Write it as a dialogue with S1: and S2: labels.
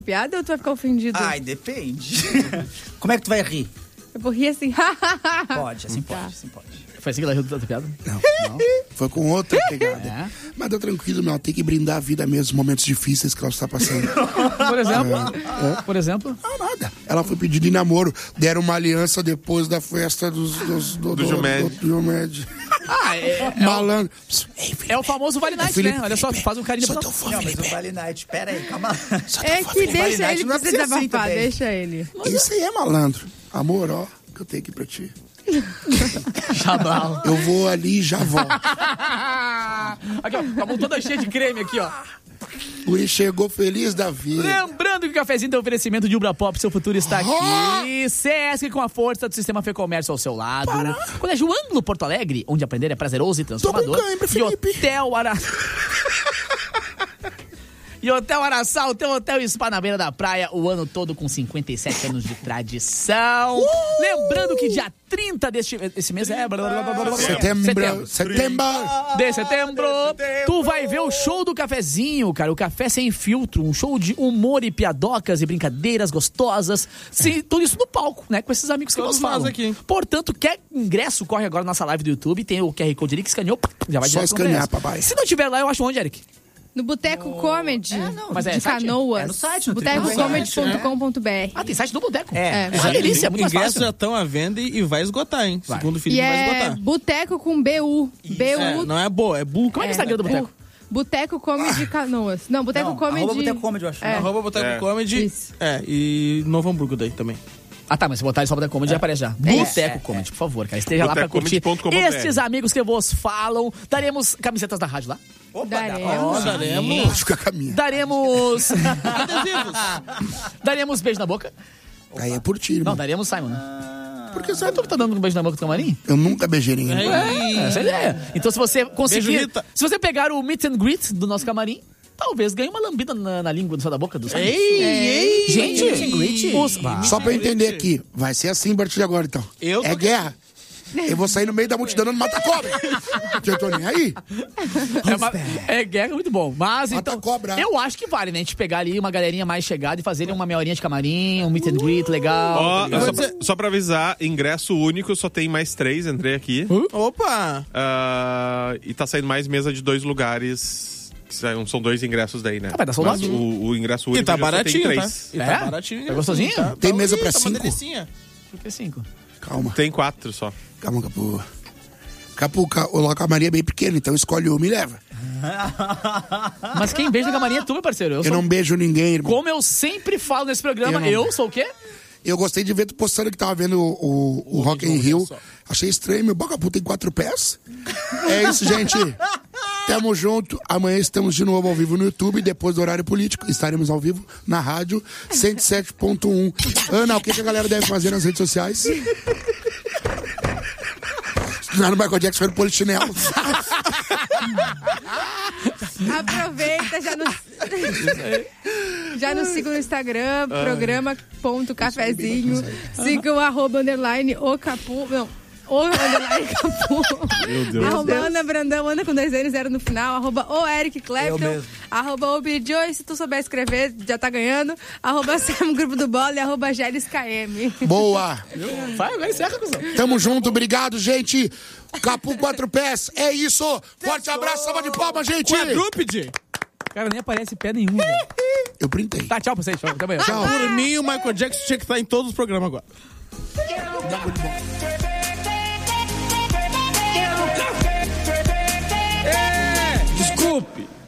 S1: piada ou tu vai ficar ofendido?
S2: Ai, depende. Como é que tu vai rir?
S1: Eu vou rir assim.
S2: Pode, assim pode, assim pode.
S3: Foi assim que ela riu da tua piada?
S4: Não. Foi com outra pegada. Mas deu tranquilo, meu. Tem que brindar a vida mesmo, os momentos difíceis que ela está passando.
S3: Por exemplo? Por exemplo?
S4: Não, nada. Ela foi pedida em namoro. Deram uma aliança depois da festa do Gilmed. Malandro.
S3: É o famoso Vale Night, né? Olha só, tu faz um carinho
S4: Sou
S3: pra...
S4: teu fã,
S2: Não, mas
S4: Felipe.
S2: o Vale Night, pera aí, calma.
S1: É que deixa ele
S2: não
S1: precisa
S2: precisa assim
S1: desabafar,
S2: também.
S1: deixa ele.
S4: Isso aí é malandro. Amor, ó, que eu tenho aqui pra ti.
S3: Chabal.
S4: Eu vou ali e já volto.
S3: Aqui, ó, com a mão toda cheia de creme aqui, ó.
S4: O Guri chegou feliz da vida.
S3: Lembrando que o cafezinho tem oferecimento de Ubra Pop, seu futuro está aqui. Sesc com a força do sistema Fê Comércio ao seu lado. Colégio Ângulo Porto Alegre, onde aprender é prazeroso e transformador.
S4: Tô com cãibra, Felipe.
S3: E Hotel Araçá. E Hotel Araçá, o teu hotel spa na beira da praia, o ano todo com 57 anos de tradição. Lembrando que dia 30 desse mês é...
S4: Setembro.
S3: De setembro, tu vai ver o show do cafezinho, cara. O Café Sem Filtro, um show de humor e piadocas e brincadeiras gostosas. Sim, tudo isso no palco, né? Com esses amigos que nós falamos aqui. Portanto, quer ingresso, corre agora na nossa live do YouTube. Tem o QR Code ali que escaneou, já vai
S4: Só
S3: direto pro
S4: escanear,
S3: ingresso.
S4: papai.
S3: Se não tiver lá, eu acho onde, Eric?
S1: No Boteco Comedy
S3: Mas é
S1: de
S3: site?
S1: Canoas.
S2: É no site, no
S1: botecocomedy.com.br.
S3: Ah, tem site do Boteco.
S1: É.
S3: Uma delícia, é muito mais
S5: ingressos
S3: fácil.
S5: já estão à venda e vai esgotar, hein?
S3: Vai.
S5: Segundo o
S1: E
S5: Felipe, vai
S1: é
S5: esgotar.
S1: Boteco com B-U. B-U.
S5: Não é boa, é Bu.
S3: Como é que é o Instagram do Boteco?
S1: Boteco Comedy Canoas. Não, Boteco Comedy...
S2: Arroba Boteco Comedy, eu acho.
S1: É.
S5: Arroba Boteco Comedy.
S1: Isso.
S5: E Novo Hamburgo daí também.
S3: Ah, tá, mas se botar ele só Boteco Comedy já aparece já. Boteco Comedy, por favor, cara. Esteja lá pra curtir
S6: botecocomedy.com.br.
S3: estes amigos que vos falam. Daremos camisetas da rádio lá.
S2: Opa,
S1: Daremos.
S5: Daremos.
S4: Fica a caminho.
S3: Daremos... Daremos beijo na boca.
S4: Aí é por ti, irmão.
S3: Não, daremos Simon, né?
S4: Porque
S3: Sabe tu que tá dando um beijo na boca do camarim?
S4: eu nunca beijei ninguém.
S3: Essa é a ideia. Então se você conseguir...
S5: Beijo, Rita.
S3: Se você pegar o meet and greet do nosso camarim, talvez ganhe uma lambida na língua da boca do Simon. Gente,
S4: Só pra eu entender aqui, vai ser assim a partir de agora, então. É guerra. Eu vou sair no meio da multidão dando mata-cobra. Eu tô nem aí.
S3: É guerra muito bom. Mas
S4: Mata
S3: então,
S4: cobra.
S3: eu acho que vale, né? A gente pegar ali uma galerinha mais chegada e fazer uma meia horinha de camarim, um meet and greet legal.
S6: Ó,
S3: tá ligado?
S6: só pra avisar, ingresso único, só tem mais 3, entrei aqui.
S5: Opa!
S6: E tá saindo mais mesa de 2 lugares. São 2 ingressos daí, né?
S3: vai dar soldado.
S6: Mas o ingresso único
S5: E tá
S6: já só
S5: baratinho,
S6: tem
S5: tá?
S6: 3.
S5: E
S3: É?
S5: tá baratinho.
S3: Tá gostosinho?
S4: Tem mesa pra
S5: Tá uma
S4: 5?
S5: delicinha.
S3: Por que 5?
S4: Calma,
S6: Tem 4 só.
S4: calma, Capu. Capu, o camarim é bem pequeno, então escolhe uma e leva.
S3: Mas quem beija na camarim é tu, meu parceiro.
S4: Eu não beijo ninguém, irmão.
S3: Como eu sempre falo nesse programa,
S4: Eu não-
S3: eu sou o quê?
S4: Eu gostei de ver tu postando que tava vendo o Rock in Rio. Achei estranho, meu Capu tem 4 pés. É isso, gente. Tamo junto. Amanhã estamos de novo ao vivo no YouTube. Depois do horário político, estaremos ao vivo na rádio 107.1. Ana, o que a galera deve fazer nas redes sociais? Estudar no Michael Jackson foi no polichinelo.
S1: Aproveita, já nos siga no Instagram, programa.cafezinho. Sigam @_ o Capu. Não, o _ Capu.
S6: Meu Deus.
S1: @Ana Brandão, Ana com 2 N's, 0 no final. @o Eric
S2: Eu
S1: Clapton.
S2: mesmo.
S1: @OBJoy, se tu souber escrever, já tá ganhando. @Sam Grupo do Bola e @GelisKM.
S4: Boa.
S3: Vai, agora encerra, cuzão.
S4: Tamo junto, obrigado, gente. Capu 4 pés, é isso. Forte abraço, salva de palmas, gente.
S5: Quadrúpede!
S3: Cara, nem aparece pé nenhum, velho.
S4: Eu printei.
S3: Tá, tchau pra vocês. Tchau, até amanhã.
S4: Tchau.
S5: Por mim, o Michael Jackson tinha que estar em todos os programas agora.
S7: Desculpe.